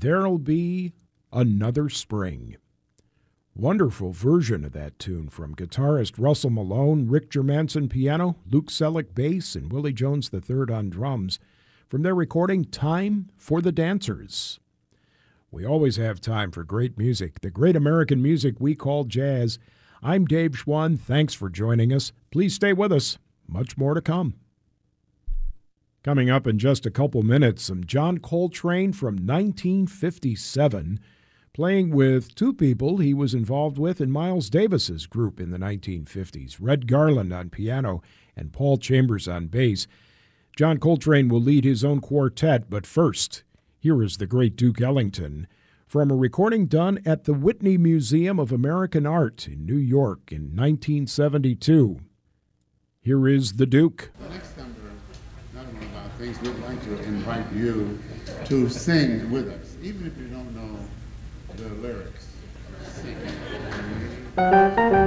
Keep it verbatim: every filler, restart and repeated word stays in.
There'll Be Another Spring. Wonderful version of that tune from guitarist Russell Malone, Rick Germanson piano, Luke Selleck bass, and Willie Jones the third on drums from their recording Time for the Dancers. We always have time for great music, the great American music we call jazz. I'm Dave Schwann. Thanks for joining us. Please stay with us. Much more to come. Coming up in just a couple minutes, some John Coltrane from nineteen fifty-seven, playing with two people he was involved with in Miles Davis's group in the nineteen fifties, Red Garland on piano and Paul Chambers on bass. John Coltrane will lead his own quartet, but first, here is the great Duke Ellington from a recording done at the Whitney Museum of American Art in New York in nineteen seventy-two. Here is the Duke. The next number, not only about things, we'd like to invite you to sing with us, even if you don't know the lyrics. Sing.